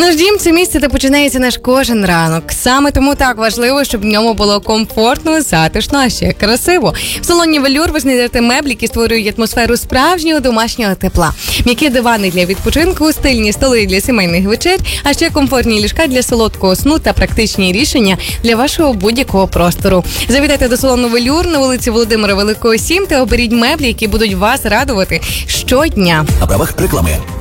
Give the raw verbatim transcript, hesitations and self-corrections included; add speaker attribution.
Speaker 1: Наш дім – це місце, де починається наш кожен ранок. Саме тому так важливо, щоб в ньому було комфортно, затишно, а ще красиво. В салоні «Велюр» ви знайдете меблі, які створюють атмосферу справжнього домашнього тепла. М'які дивани для відпочинку, стильні столи для сімейних вечер, а ще комфортні ліжка для солодкого сну та практичні рішення для вашого будь-якого простору. Завітайте до салону «Велюр» на вулиці Володимира Великого, сім та оберіть меблі, які будуть вас радувати щодня.
Speaker 2: На правах реклами.